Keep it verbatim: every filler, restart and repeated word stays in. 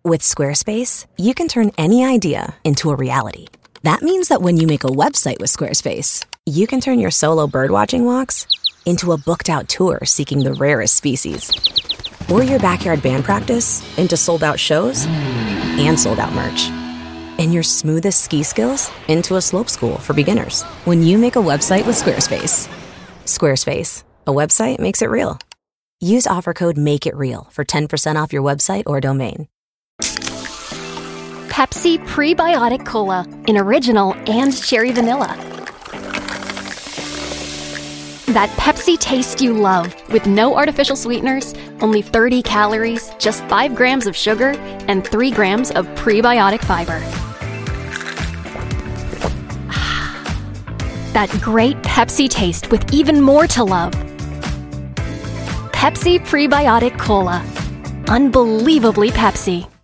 With Squarespace, you can turn any idea into a reality. That means that when you make a website with Squarespace, you can turn your solo birdwatching walks into a booked-out tour seeking the rarest species. Or your backyard band practice into sold-out shows and sold-out merch. And your smoothest ski skills into a slope school for beginners. When you make a website with Squarespace. Squarespace, a website makes it real. Use offer code MAKEITREAL for ten percent off your website or domain. Pepsi Prebiotic Cola in original and cherry vanilla. That Pepsi taste you love with no artificial sweeteners, only thirty calories, just five grams of sugar, and three grams of prebiotic fiber. That great Pepsi taste with even more to love. Pepsi Prebiotic Cola. Unbelievably Pepsi.